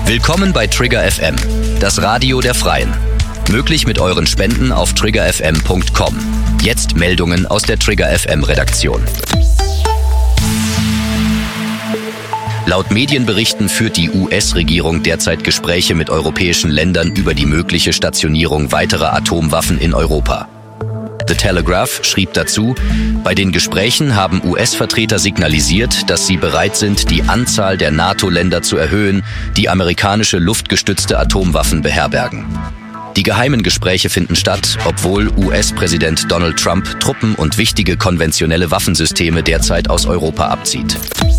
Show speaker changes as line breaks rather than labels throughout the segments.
Willkommen bei Trigger FM, das Radio der Freien. Möglich mit euren Spenden auf triggerfm.com. Jetzt Meldungen aus der Trigger FM Redaktion. Laut Medienberichten führt die US-Regierung derzeit Gespräche mit europäischen Ländern über die mögliche Stationierung weiterer Atomwaffen in Europa. The Telegraph schrieb dazu, bei den Gesprächen haben US-Vertreter signalisiert, dass sie bereit sind, die Anzahl der NATO-Länder zu erhöhen, die amerikanische luftgestützte Atomwaffen beherbergen. Die geheimen Gespräche finden statt, obwohl US-Präsident Donald Trump Truppen und wichtige konventionelle Waffensysteme derzeit aus Europa abzieht.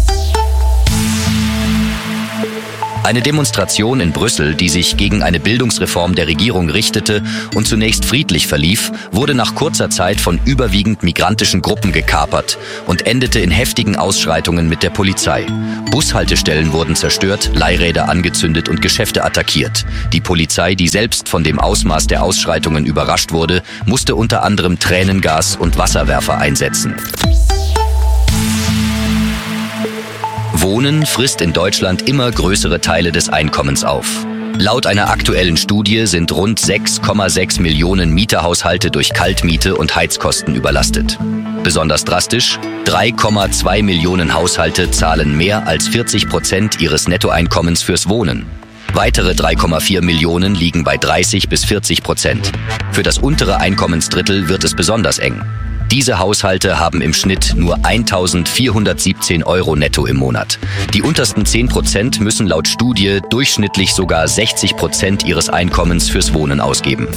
Eine Demonstration in Brüssel, die sich gegen eine Bildungsreform der Regierung richtete und zunächst friedlich verlief, wurde nach kurzer Zeit von überwiegend migrantischen Gruppen gekapert und endete in heftigen Ausschreitungen mit der Polizei. Bushaltestellen wurden zerstört, Leihräder angezündet und Geschäfte attackiert. Die Polizei, die selbst von dem Ausmaß der Ausschreitungen überrascht wurde, musste unter anderem Tränengas und Wasserwerfer einsetzen. Wohnen frisst in Deutschland immer größere Teile des Einkommens auf. Laut einer aktuellen Studie sind rund 6,6 Millionen Mieterhaushalte durch Kaltmiete und Heizkosten überlastet. Besonders drastisch: 3,2 Millionen Haushalte zahlen mehr als 40% ihres Nettoeinkommens fürs Wohnen. Weitere 3,4 Millionen liegen bei 30-40%. Für das untere Einkommensdrittel wird es besonders eng. Diese Haushalte haben im Schnitt nur 1.417 € netto im Monat. Die untersten 10% müssen laut Studie durchschnittlich sogar 60% ihres Einkommens fürs Wohnen ausgeben.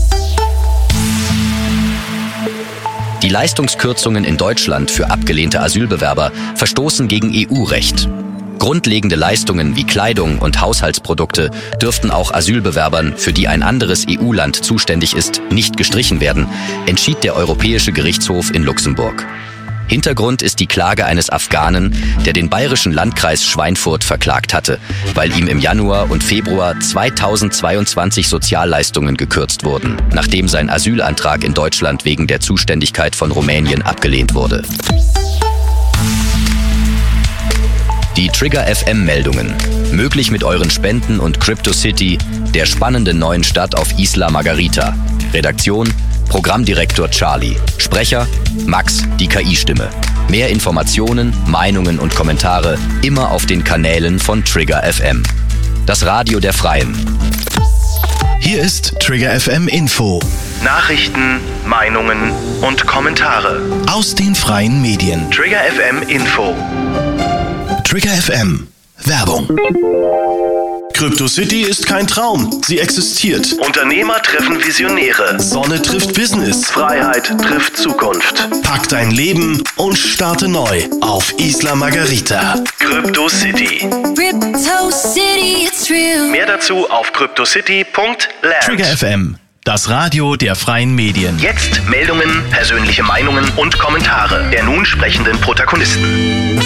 Die Leistungskürzungen in Deutschland für abgelehnte Asylbewerber verstoßen gegen EU-Recht. Grundlegende Leistungen wie Kleidung und Haushaltsprodukte dürften auch Asylbewerbern, für die ein anderes EU-Land zuständig ist, nicht gestrichen werden, entschied der Europäische Gerichtshof in Luxemburg. Hintergrund ist die Klage eines Afghanen, der den bayerischen Landkreis Schweinfurt verklagt hatte, weil ihm im Januar und Februar 2022 Sozialleistungen gekürzt wurden, nachdem sein Asylantrag in Deutschland wegen der Zuständigkeit von Rumänien abgelehnt wurde. Die Trigger FM-Meldungen. Möglich mit euren Spenden und CryptoCity, der spannenden neuen Stadt auf Isla Margarita. Redaktion: Programmdirektor Charlie. Sprecher: Max, die KI-Stimme. Mehr Informationen, Meinungen und Kommentare immer auf den Kanälen von Trigger FM. Das Radio der Freien.
Hier ist Trigger FM Info.
Nachrichten, Meinungen und Kommentare
Aus den freien Medien.
Trigger FM Info.
Trigger FM. Werbung. CryptoCity ist kein Traum, sie existiert.
Unternehmer treffen Visionäre.
Sonne trifft Business.
Freiheit trifft Zukunft.
Pack dein Leben und starte neu auf Isla Margarita.
CryptoCity.
Crypto City, it's real.
Mehr dazu auf cryptocity.land.
Trigger FM. Das Radio der freien Medien.
Jetzt Meldungen, persönliche Meinungen und Kommentare der nun sprechenden Protagonisten.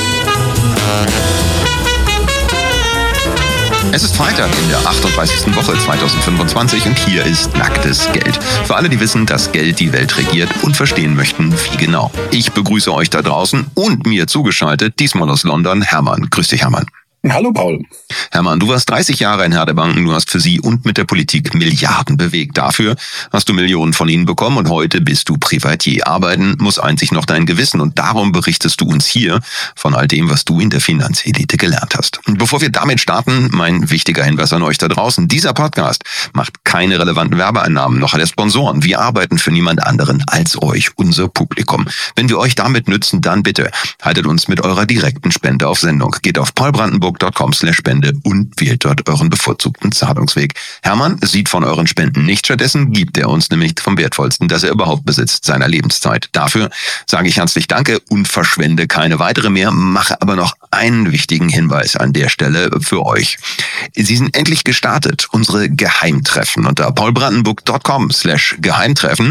Es ist Freitag in der 38. Woche 2025 und hier ist Nacktes Geld. Für alle, die wissen, dass Geld die Welt regiert und verstehen möchten, wie genau. Ich begrüße euch da draußen und mir zugeschaltet, diesmal aus London, Hermann. Grüß dich, Hermann.
Hallo Paul.
Hermann, du warst 30 Jahre ein Herr der Banken, du hast für sie und mit der Politik Milliarden bewegt. Dafür hast du Millionen von ihnen bekommen und heute bist du Privatier. Arbeiten muss einzig noch dein Gewissen und darum berichtest du uns hier von all dem, was du in der Finanzelite gelernt hast. Und bevor wir damit starten, mein wichtiger Hinweis an euch da draußen. Dieser Podcast macht keine relevanten Werbeeinnahmen, noch hat er Sponsoren. Wir arbeiten für niemand anderen als euch, unser Publikum. Wenn wir euch damit nützen, dann bitte haltet uns mit eurer direkten Spende auf Sendung. Geht auf paulbrandenburg.com/Spende und wählt dort euren bevorzugten Zahlungsweg. Hermann sieht von euren Spenden nichts, stattdessen gibt er uns nämlich vom Wertvollsten, das er überhaupt besitzt, seiner Lebenszeit. Dafür sage ich herzlich Danke und verschwende keine weitere mehr, mache aber noch einen wichtigen Hinweis an der Stelle für euch. Sie sind endlich gestartet, unsere Geheimtreffen unter paulbrandenburg.com/Geheimtreffen.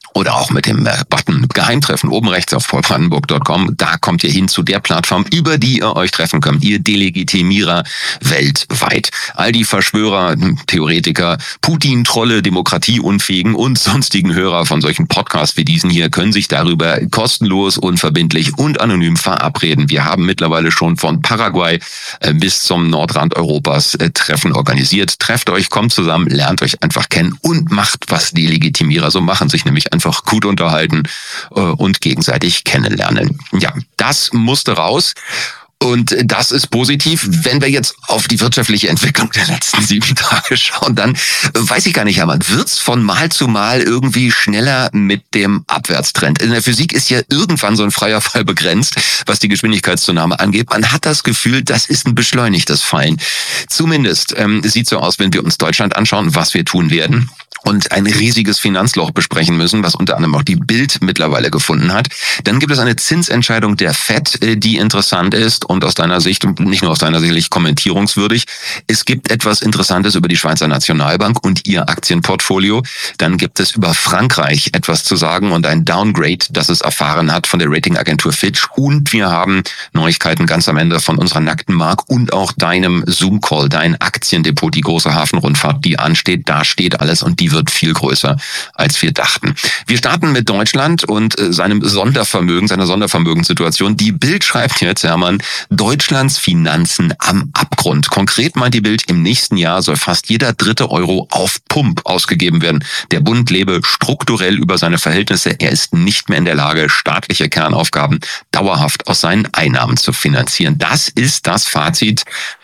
oder auch mit dem Button Geheimtreffen oben rechts auf paulbrandenburg.com. Da kommt ihr hin zu der Plattform, über die ihr euch treffen könnt. Ihr Delegitimierer weltweit. All die Verschwörer, Theoretiker, Putin-Trolle, Demokratieunfähigen und sonstigen Hörer von solchen Podcasts wie diesen hier können sich darüber kostenlos, unverbindlich und anonym verabreden. Wir haben mittlerweile schon von Paraguay bis zum Nordrand Europas Treffen organisiert. Trefft euch, kommt zusammen, lernt euch einfach kennen und macht, was Delegitimierer so machen, sich nämlich einfach gut unterhalten und gegenseitig kennenlernen. Ja, das musste raus. Und das ist positiv. Wenn wir jetzt auf die wirtschaftliche Entwicklung der letzten 7 Tage schauen, dann weiß ich gar nicht, Hermann, wird's von Mal zu Mal irgendwie schneller mit dem Abwärtstrend? In der Physik ist ja irgendwann so ein freier Fall begrenzt, was die Geschwindigkeitszunahme angeht. Man hat das Gefühl, das ist ein beschleunigtes Fallen. Zumindest sieht so aus, wenn wir uns Deutschland anschauen, was wir tun werden und ein riesiges Finanzloch besprechen müssen, was unter anderem auch die Bild mittlerweile gefunden hat. Dann gibt es eine Zinsentscheidung der FED, die interessant ist und aus deiner Sicht, und nicht nur aus deiner Sicht, kommentierungswürdig. Es gibt etwas Interessantes über die Schweizer Nationalbank und ihr Aktienportfolio. Dann gibt es über Frankreich etwas zu sagen und ein Downgrade, das es erfahren hat von der Ratingagentur Fitch. Und wir haben Neuigkeiten ganz am Ende von unserer nackten Mark und auch deinem Zoom-Call, dein Aktiendepot, die große Hafenrundfahrt, die ansteht. Da steht alles und die wird viel größer, als wir dachten. Wir starten mit Deutschland und seinem Sondervermögen, seiner Sondervermögenssituation. Die Bild schreibt jetzt, Hermann, Deutschlands Finanzen am Abgrund. Konkret meint die Bild, im nächsten Jahr soll fast jeder 3. Euro auf Pump ausgegeben werden. Der Bund lebe strukturell über seine Verhältnisse. Er ist nicht mehr in der Lage, staatliche Kernaufgaben dauerhaft aus seinen Einnahmen zu finanzieren. Das ist das Fazit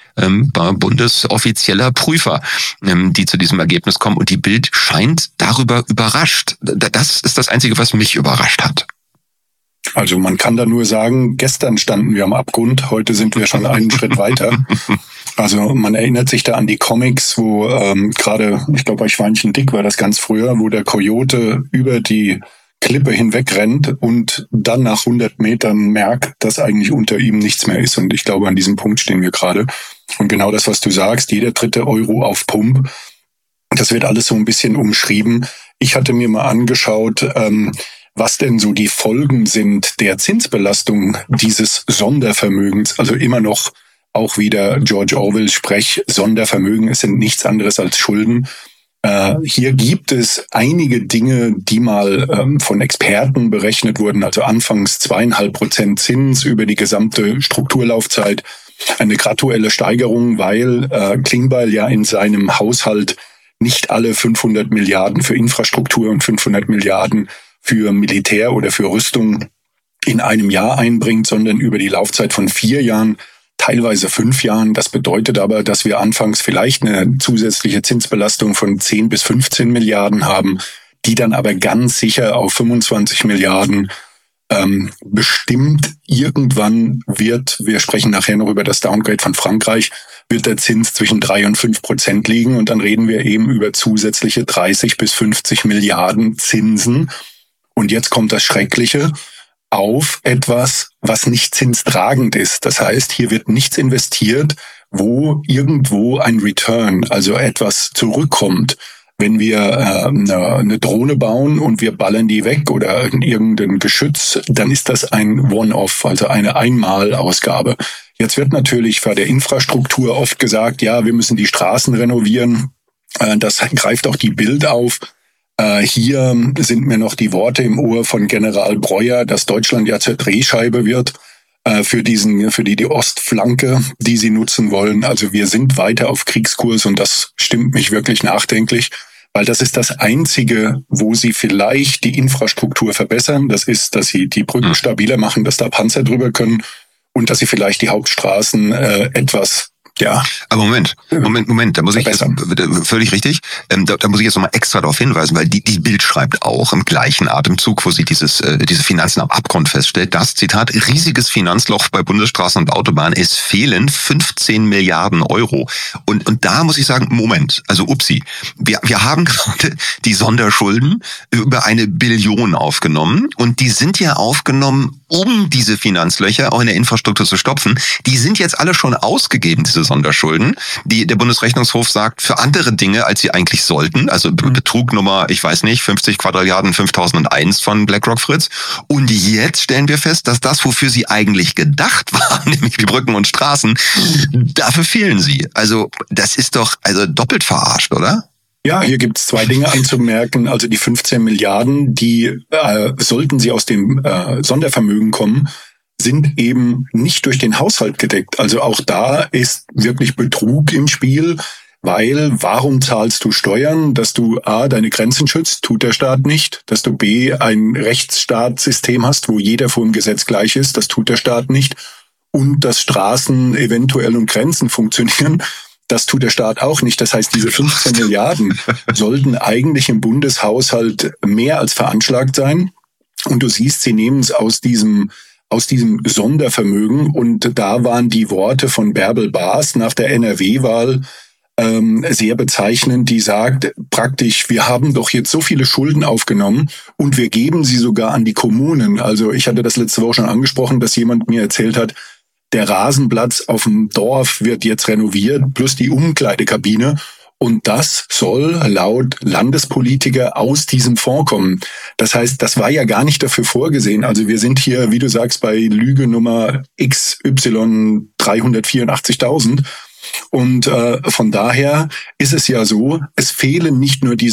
bundesoffizieller Prüfer, die zu diesem Ergebnis kommen. Und die Bild scheint darüber überrascht. Das ist das Einzige, was mich überrascht hat.
Also man kann da nur sagen, gestern standen wir am Abgrund, heute sind wir schon einen Schritt weiter. Also man erinnert sich da an die Comics, wo gerade, ich glaube bei Schweinchen Dick war das ganz früher, wo der Coyote über die Klippe hinweg rennt und dann nach 100 Metern merkt, dass eigentlich unter ihm nichts mehr ist. Und ich glaube, an diesem Punkt stehen wir gerade. Und genau das, was du sagst, jeder 3. Euro auf Pump, das wird alles so ein bisschen umschrieben. Ich hatte mir mal angeschaut, was denn so die Folgen sind der Zinsbelastung dieses Sondervermögens. Also immer noch auch wieder George Orwell Sprech, Sondervermögen, es sind nichts anderes als Schulden. Hier gibt es einige Dinge, die mal von Experten berechnet wurden, also anfangs 2,5% Zins über die gesamte Strukturlaufzeit, eine graduelle Steigerung, weil Klingbeil ja in seinem Haushalt nicht alle 500 Milliarden für Infrastruktur und 500 Milliarden für Militär oder für Rüstung in einem Jahr einbringt, sondern über die Laufzeit von 4 Jahren, teilweise 5 Jahren. Das bedeutet aber, dass wir anfangs vielleicht eine zusätzliche Zinsbelastung von 10 bis 15 Milliarden haben, die dann aber ganz sicher auf 25 Milliarden bestimmt irgendwann wird, wir sprechen nachher noch über das Downgrade von Frankreich, wird der Zins zwischen 3 und 5% liegen und dann reden wir eben über zusätzliche 30 bis 50 Milliarden Zinsen. Und jetzt kommt das Schreckliche auf etwas, was nicht zinstragend ist. Das heißt, hier wird nichts investiert, wo irgendwo ein Return, also etwas zurückkommt. Wenn wir eine Drohne bauen und wir ballern die weg oder irgendein Geschütz, dann ist das ein One-Off, also eine Einmalausgabe. Jetzt wird natürlich bei der Infrastruktur oft gesagt, ja, wir müssen die Straßen renovieren. Das greift auch die Bild auf. Hier sind mir noch die Worte im Ohr von General Breuer, dass Deutschland ja zur Drehscheibe wird für die Ostflanke, die sie nutzen wollen. Also wir sind weiter auf Kriegskurs und das stimmt mich wirklich nachdenklich, weil das ist das Einzige, wo sie vielleicht die Infrastruktur verbessern. Das ist, dass sie die Brücken stabiler machen, dass da Panzer drüber können und dass sie vielleicht die Hauptstraßen etwas
Aber Moment, da muss ich jetzt, völlig richtig, da muss ich jetzt nochmal extra darauf hinweisen, weil die Bild schreibt auch im gleichen Atemzug, wo sie diese Finanzen am Abgrund feststellt, das, Zitat, riesiges Finanzloch bei Bundesstraßen und Autobahnen, es fehlen 15 Milliarden Euro. Und da muss ich sagen, Moment, also upsi, wir haben gerade die Sonderschulden über 1 Billion aufgenommen und die sind ja aufgenommen um diese Finanzlöcher auch in der Infrastruktur zu stopfen. Die sind jetzt alle schon ausgegeben, diese Sonderschulden, die der Bundesrechnungshof sagt, für andere Dinge, als sie eigentlich sollten. Also Betrug Nummer, ich weiß nicht, 50 Quadrilliarden 5001 von BlackRock Fritz. Und jetzt stellen wir fest, dass das, wofür sie eigentlich gedacht waren, nämlich die Brücken und Straßen, dafür fehlen sie. Also das ist doch doppelt verarscht, oder?
Ja, hier gibt es zwei Dinge anzumerken. Also die 15 Milliarden, die sollten sie aus dem Sondervermögen kommen, sind eben nicht durch den Haushalt gedeckt. Also auch da ist wirklich Betrug im Spiel, weil warum zahlst du Steuern? Dass du A, deine Grenzen schützt, tut der Staat nicht. Dass du B, ein Rechtsstaatssystem hast, wo jeder vor dem Gesetz gleich ist, das tut der Staat nicht. Und dass Straßen eventuell und Grenzen funktionieren, das tut der Staat auch nicht. Das heißt, diese 15 Milliarden sollten eigentlich im Bundeshaushalt mehr als veranschlagt sein. Und du siehst, sie nehmen es aus diesem Sondervermögen. Und da waren die Worte von Bärbel Baas nach der NRW-Wahl sehr bezeichnend, die sagt praktisch, wir haben doch jetzt so viele Schulden aufgenommen und wir geben sie sogar an die Kommunen. Also ich hatte das letzte Woche schon angesprochen, dass jemand mir erzählt hat, der Rasenplatz auf dem Dorf wird jetzt renoviert, plus die Umkleidekabine. Und das soll laut Landespolitiker aus diesem Fonds kommen. Das heißt, das war ja gar nicht dafür vorgesehen. Also wir sind hier, wie du sagst, bei Lüge Nummer XY 384.000. Und von daher ist es ja so, es fehlen nicht nur diese